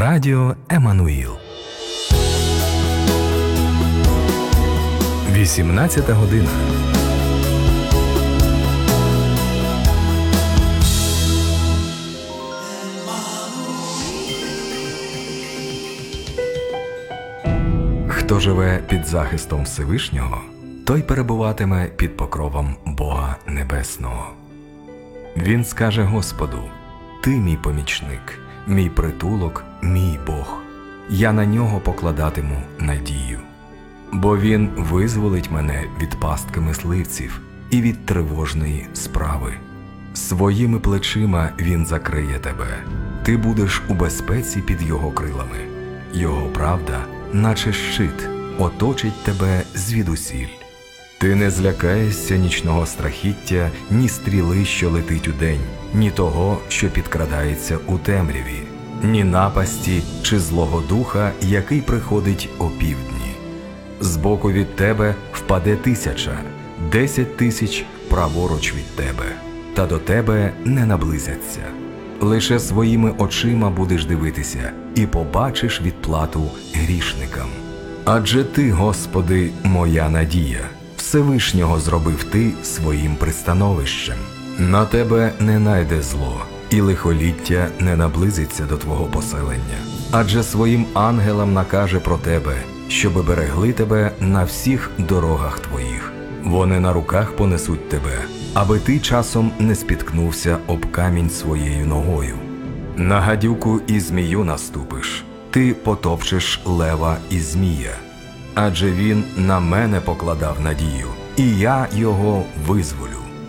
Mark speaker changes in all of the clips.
Speaker 1: Радіо Еммануїл. 18 година. Хто живе під захистом Всевишнього, той перебуватиме під покровом Бога Небесного. Він скаже Господу: «Ти мій помічник, мій притулок, мій Бог. Я на нього покладатиму надію. Бо він визволить мене від пастки мисливців і від тривожної справи. Своїми плечима він закриє тебе. Ти будеш у безпеці під його крилами. Його правда, наче щит, оточить тебе звідусіль. Ти не злякаєшся нічного страхіття, ні стріли, що летить удень, ні того, що підкрадається у темряві, ні напасті чи злого духа, який приходить опівдні. Збоку від тебе впаде 1000, 10 тисяч праворуч від тебе, та до тебе не наблизяться. Лише своїми очима будеш дивитися і побачиш відплату грішникам. Адже ти, Господи, моя надія, Всевишнього зробив ти своїм пристановищем. На тебе не найде зло, і лихоліття не наблизиться до твого поселення. Адже своїм ангелам накаже про тебе, щоби берегли тебе на всіх дорогах твоїх. Вони на руках понесуть тебе, аби ти часом не спіткнувся об камінь своєю ногою. На гадюку і змію наступиш, ти потопчеш лева і змія. Адже він на мене покладав надію, і я його визволю.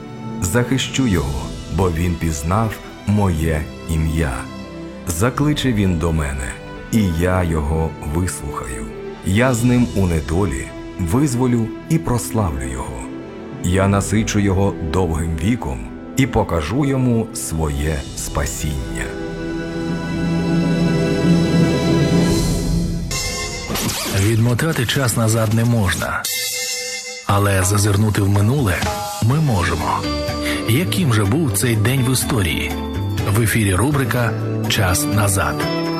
Speaker 1: Захищу його, бо він пізнав моє ім'я. Закличе він до мене, і я його вислухаю. Я з ним у недолі визволю і прославлю його. Я насичу його довгим віком і покажу йому своє спасіння.
Speaker 2: Відмотати час назад не можна, але зазирнути в минуле ми можемо. Яким же був цей день в історії? В ефірі рубрика «Час назад».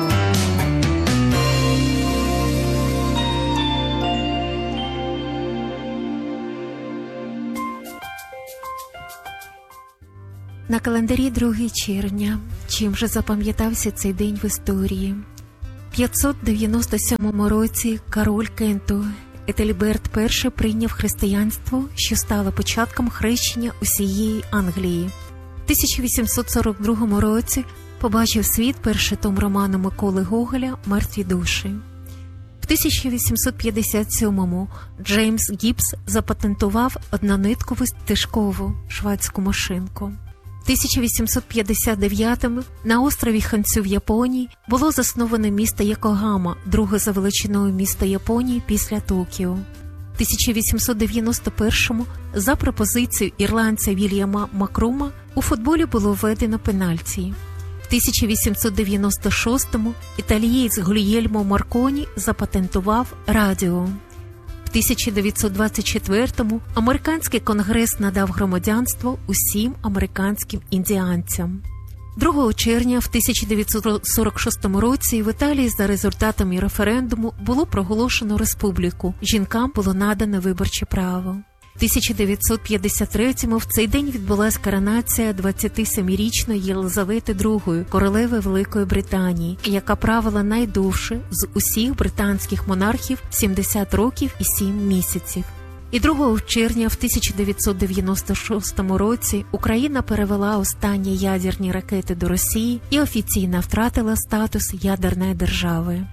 Speaker 3: На календарі 2 червня. Чим же запам'ятався цей день в історії? В 597 році король Кенту Етельберт І прийняв християнство, що стало початком хрещення усієї Англії. В 1842 році побачив світ перший том роману Миколи Гоголя «Мертві душі». В 1857-му Джеймс Гібс запатентував однониткову стежкову шведську машинку. В 1859-му на острові Хонсю в Японії було засноване місто Йокогама, друге за величиною місто Японії після Токіо. В 1891-му за пропозицією ірландця Вільяма Макрума у футболі було введено пенальті. В 1896-му італієць Гульєльмо Марконі запатентував радіо. В 1924-му американський конгрес надав громадянство усім американським індіанцям. 2 червня в 1946 році в Італії за результатами референдуму було проголошено республіку. Жінкам було надано виборче право. В 1953-му в цей день відбулася коронація 27-річної Єлизавети II, королеви Великої Британії, яка правила найдовше з усіх британських монархів 70 років і 7 місяців. І 2 червня в 1996 році Україна перевела останні ядерні ракети до Росії і офіційно втратила статус ядерної держави.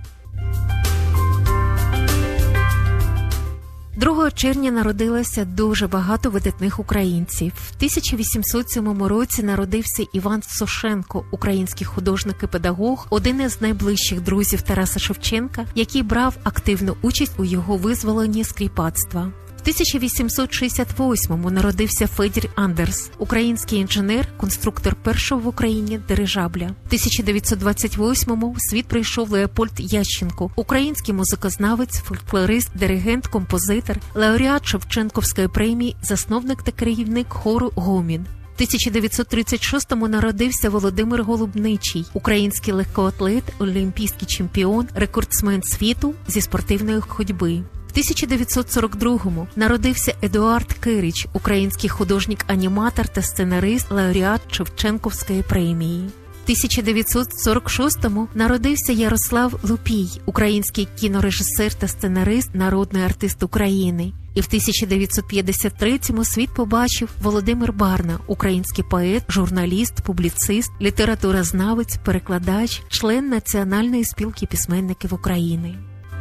Speaker 3: 2 червня народилося дуже багато видатних українців. В 1807 році народився Іван Сошенко, український художник і педагог, один із найближчих друзів Тараса Шевченка, який брав активну участь у його визволенні з кріпацтва. В 1868-му народився Федір Андерс, український інженер, конструктор першого в Україні дирижабля. В 1928-му в світ прийшов Леопольд Ященко, український музикознавець, фольклорист, диригент, композитор, лауреат Шевченківської премії, засновник та керівник хору «Гомін». В 1936-му народився Володимир Голубничий, український легкоатлет, олімпійський чемпіон, рекордсмен світу зі спортивної ходьби. В 1942-му народився Едуард Кирич, український художник-аніматор та сценарист, лауреат Шевченківської премії. В 1946-му народився Ярослав Лупій, український кінорежисер та сценарист, народний артист України. І в 1953-му світ побачив Володимир Барна, український поет, журналіст, публіцист, літературознавець, перекладач, член Національної спілки письменників України.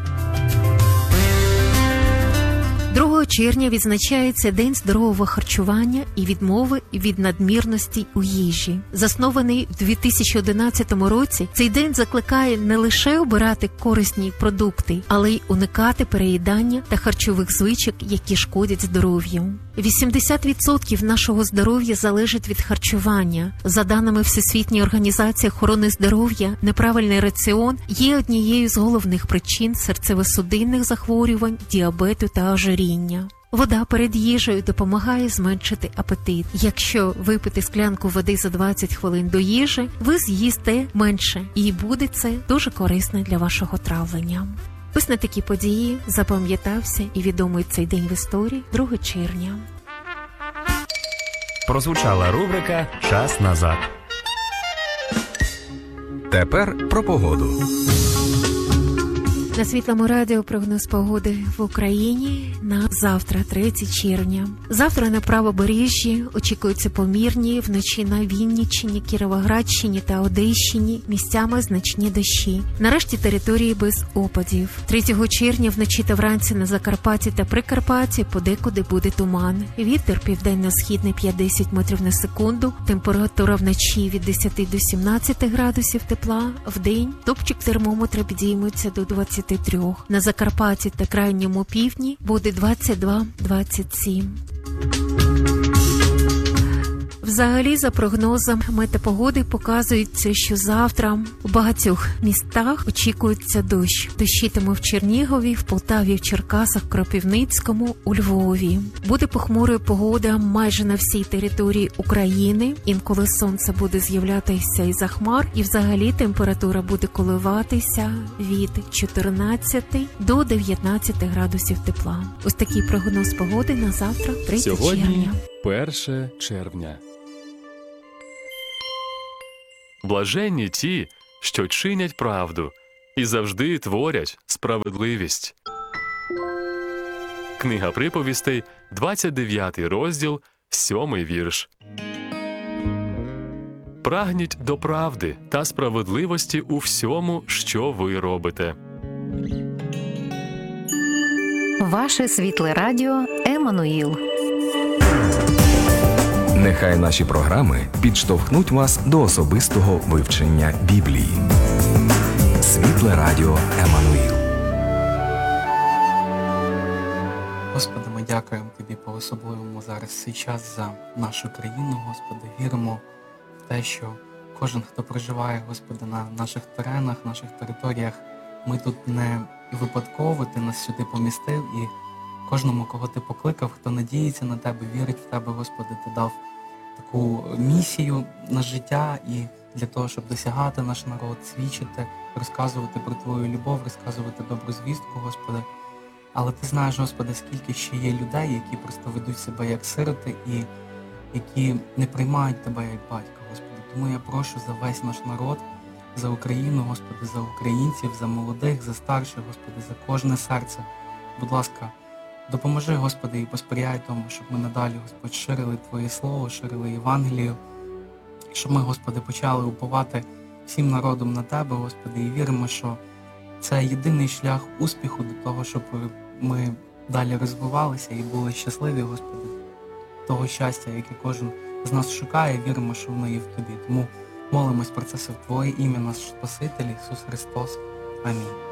Speaker 3: 2 червня відзначається День здорового харчування і відмови від надмірності у їжі. Заснований в 2011 році, цей день закликає не лише обирати корисні продукти, але й уникати переїдання та харчових звичок, які шкодять здоров'ю. 80% нашого здоров'я залежить від харчування. За даними Всесвітньої організації охорони здоров'я, неправильний раціон є однією з головних причин серцево-судинних захворювань, діабету та ожиріння. Вода перед їжею допомагає зменшити апетит. Якщо випити склянку води за 20 хвилин до їжі, ви з'їсте менше, і буде це дуже корисно для вашого травлення. Ось на такі події запам'ятався і відомий цей день в історії 2 червня.
Speaker 4: Прозвучала рубрика «Час назад».
Speaker 1: Тепер про погоду.
Speaker 3: На Світлому радіо прогноз погоди в Україні на завтра, 3 червня. Завтра на правобережжі очікуються помірні, вночі на Вінниччині, Кіровоградщині та Одещині місцями значні дощі. Нарешті території без опадів. 3 червня вночі та вранці на Закарпатті та Прикарпатті подекуди буде туман. Вітер південно-східний 5-10 метрів на секунду. Температура вночі від 10 до 17 градусів тепла. Вдень топчик термометра підійметься до 23. На Закарпатті та крайньому півдні буде 22-27. Взагалі, за прогнозом метеопогоди показується, що завтра у багатьох містах очікується дощ. Дощитиме в Чернігові, в Полтаві, в Черкасах, Кропивницькому, у Львові. Буде похмурою погода майже на всій території України. Інколи сонце буде з'являтися із-за хмар, і взагалі температура буде коливатися від 14 до 19 градусів тепла. Ось такий прогноз погоди на завтра, 3
Speaker 5: Сьогодні
Speaker 3: червня.
Speaker 5: 1 червня. Блаженні ті, що чинять правду і завжди творять справедливість. Книга приповістей, 29 розділ, 7 вірш. Прагніть до правди та справедливості у всьому, що ви робите.
Speaker 6: Ваше світле радіо Еммануїл.
Speaker 1: Нехай наші програми підштовхнуть вас до особистого вивчення Біблії. Світле радіо Еммануїл.
Speaker 7: Господи, ми дякуємо Тобі по-особливому зараз цей час за нашу країну, Господи. Віримо в те, що кожен, хто проживає, Господи, на наших теренах, наших територіях, ми тут не випадково, Ти нас сюди помістив, і кожному, кого Ти покликав, хто надіється на Тебе, вірить в Тебе, Господи, Ти дав таку місію на життя і для того, щоб досягати наш народ, свідчити, розказувати про Твою любов, розказувати добру звістку, Господи. Але Ти знаєш, Господи, скільки ще є людей, які просто ведуть себе як сироти і які не приймають Тебе як батька, Господи. Тому я прошу за весь наш народ, за Україну, Господи, за українців, за молодих, за старших, Господи, за кожне серце. Будь ласка, допоможи, Господи, і посприяй тому, щоб ми надалі, Господь, ширили Твоє Слово, ширили Євангелію, щоб ми, Господи, почали уповати всім народом на Тебе, Господи, і віримо, що це єдиний шлях успіху до того, щоб ми далі розвивалися і були щасливі, Господи, того щастя, яке кожен з нас шукає, віримо, що воно є в Тобі. Тому молимось про це все в Твоє ім'я, наш Спаситель Ісус Христос. Амінь.